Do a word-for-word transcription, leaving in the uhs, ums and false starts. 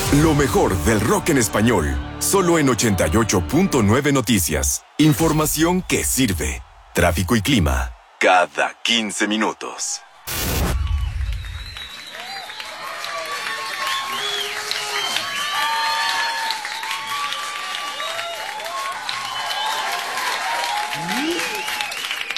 Lo mejor del rock en español, solo en ochenta y ocho punto nueve Noticias. Información que sirve. Tráfico y clima, cada quince minutos.